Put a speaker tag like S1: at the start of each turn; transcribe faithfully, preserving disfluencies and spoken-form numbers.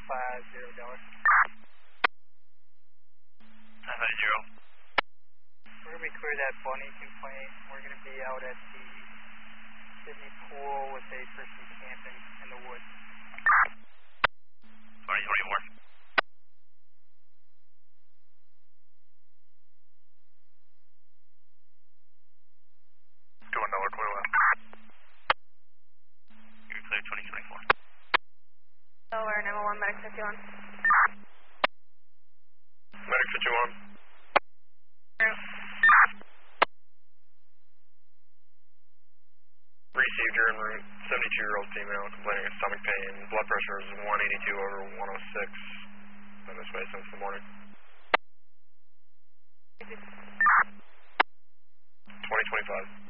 S1: five zero Delaware.
S2: Five zero.
S1: We're going to be clear that Bunny complaint. We're going to be out at the Sydney pool with a person camping in the woods.
S2: twenty twenty-four.
S3: Doing Delaware twenty-one.
S2: You're clear twenty twenty-four.
S4: Delaware nine one one, Medic fifty-one.
S3: Medic fifty-one. Received, you're en route. seventy-two-year-old female complaining of stomach pain. Blood pressure is one eighty-two over one oh six. Been this way since the morning. twenty twenty-five.